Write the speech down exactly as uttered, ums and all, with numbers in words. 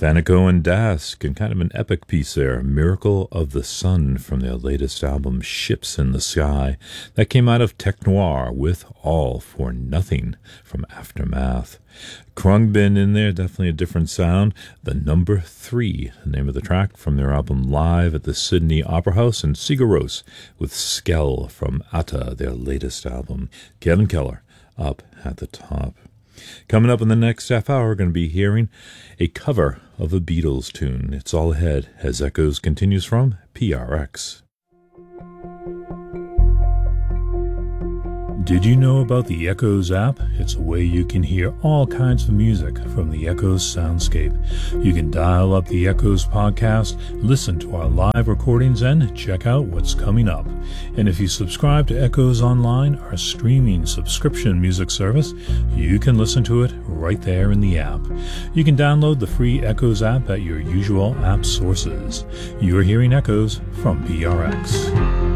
Thanico and Dask, and kind of an epic piece there, Miracle of the Sun, from their latest album, Ships in the Sky. That came out of Tech Noir with All for Nothing from Aftermath. Krungbin in there, definitely a different sound. The Number Three, the name of the track from their album Live at the Sydney Opera House, and Sigaros with Skell from Atta, their latest album. Kevin Keller up at the top. Coming up in the next half hour, we're going to be hearing a cover of a Beatles tune. It's all ahead as Echoes continues from P R X. Did you know about the Echoes app? It's a way you can hear all kinds of music from the Echoes soundscape. You can dial up the Echoes podcast, listen to our live recordings, and check out what's coming up. And if you subscribe to Echoes Online, our streaming subscription music service, you can listen to it right there in the app. You can download the free Echoes app at your usual app sources. You're hearing Echoes from P R X.